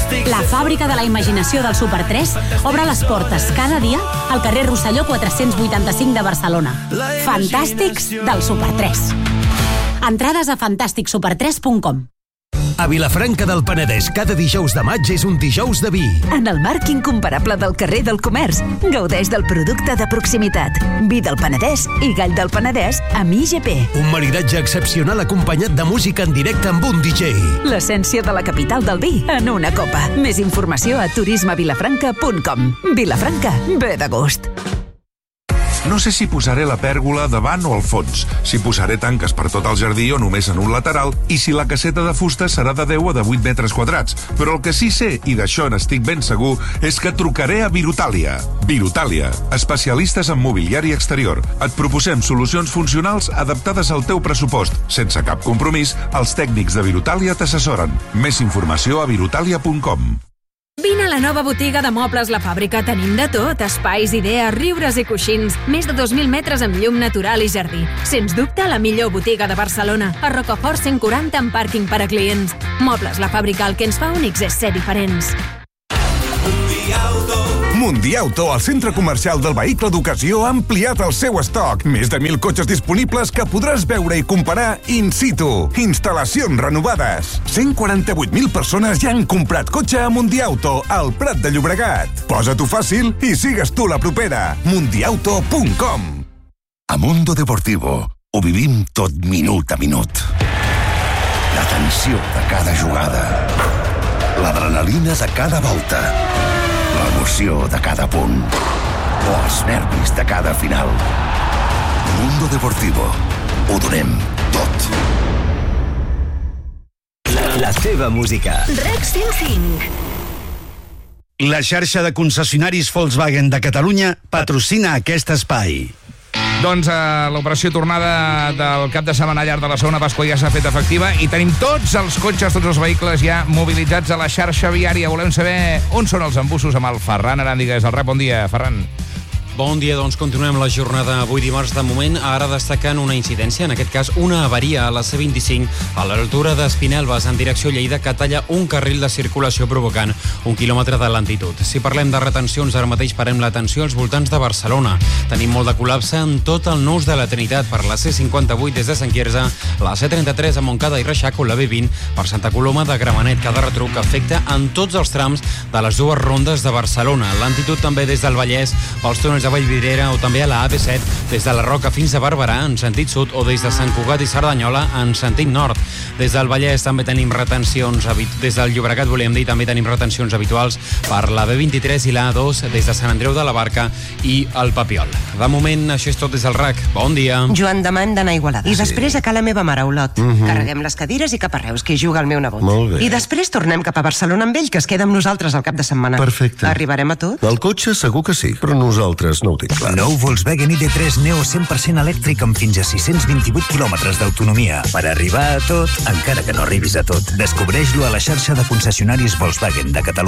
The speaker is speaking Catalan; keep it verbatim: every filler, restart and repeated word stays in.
La fàbrica de la imaginació del Super tres obre les portes cada dia al carrer Rosselló quatre-cents vuitanta-cinc de Barcelona. Fantàstics del Super tres. Entrades a fantàstic super tres punt com. A Vilafranca del Penedès, cada dijous de maig és un dijous de vi. En el marc incomparable del carrer del Comerç, gaudeix del producte de proximitat. Vi del Penedès i gall del Penedès amb I G P. Un maridatge excepcional acompanyat de música en directe amb un D J. L'essència de la capital del vi en una copa. Més informació a turisme vilafranca punt com. Vilafranca, ve de gust. No sé si posaré la pèrgola davant o al fons, si posaré tanques per tot el jardí o només en un lateral, i si la caseta de fusta serà de deu o de vuit metres quadrats. Però el que sí sé, i d'això n'estic ben segur, és que trucaré a Virutàlia. Virutàlia, especialistes en mobiliari exterior. Et proposem solucions funcionals adaptades al teu pressupost. Sense cap compromís, els tècnics de Virutàlia t'assessoren. Més informació a virutàlia punt com. Vine a la nova botiga de Mobles La Fàbrica. Tenim de tot, espais, idees, riures i coixins. Més de dos mil metres amb llum natural i jardí. Sens dubte, la millor botiga de Barcelona. A Rocafort cent quaranta amb pàrquing per a clients. Mobles La Fàbrica, el que ens fa únics és ser diferents. Mundiauto, el centre comercial del vehicle d'ocasió, ha ampliat el seu estoc. Més de mil cotxes disponibles que podràs veure i comparar in situ. Instal·lacions renovades. cent quaranta-vuit mil persones ja han comprat cotxe a Mundiauto, al Prat de Llobregat. Posa-t'ho fàcil i sigues tu la propera. mundiauto punt com. A Mundo Deportivo ho vivim tot minut a minut. La tensió de cada jugada. L'adrenalina de cada volta. L'emoció de cada punt. O els nervis de cada final. Mundo Deportivo. Ho donem tot. La, la teva música. Rec cent cinc. La xarxa de concessionaris Volkswagen de Catalunya patrocina aquest espai. Doncs eh, l'operació tornada del cap de setmana llarg de la segona Pasqua ja s'ha fet efectiva i tenim tots els cotxes, tots els vehicles ja mobilitzats a la xarxa viària. Volem saber on són els embussos amb el Ferran Aràndigues. El rep, bon dia, Ferran. Bon dia, doncs continuem la jornada avui dimarts. De moment, ara destacant una incidència, en aquest cas una avaria a la C vint-i-cinc a l'altura d'Espinelves en direcció a Lleida que talla un carril de circulació provocant un quilòmetre de lentitud. Si parlem de retencions, ara mateix parem l'atenció als voltants de Barcelona. Tenim molt de col·lapse en tot el nus de la Trinitat per la C cinquanta-vuit des de Sant Quirze, la C trenta-tres a Montcada i Reixac o la B vint per Santa Coloma de Gramenet. Cada retruc afecta en tots els trams de les dues rondes de Barcelona. Lentitud també des del Vallès pels túnels de Vallvidrera o també a la A B set des de la Roca fins a Barberà en sentit sud o des de Sant Cugat i Cerdanyola en sentit nord. Des del Vallès també tenim retencions, des del Llobregat volíem dir, també tenim retencions habituals per la B vint-i-tres i la A dos des de Sant Andreu de la Barca i el Papiol. De moment, això és tot des del R A C. Bon dia. Joan Damant d'anar a Igualada. I Sí. després a ca la meva mare, a Olot. Mhm. Carreguem les cadires i cap a Reus, que hi juga el meu nebot. Molt bé. I després tornem cap a Barcelona amb ell, que es queda amb nosaltres al cap de setmana. Perfecte. Arribarem a tot? El cotxe segur que sí, però nosaltres no ho tinc clar. Nou Volkswagen I D tres Neo cent per cent elèctric amb fins a sis-cents vint-i-vuit quilòmetres d'autonomia. Per arribar a tot, encara que no arribis a tot, descobreix-lo a la xarxa de concessionaris Volkswagen de Catalunya.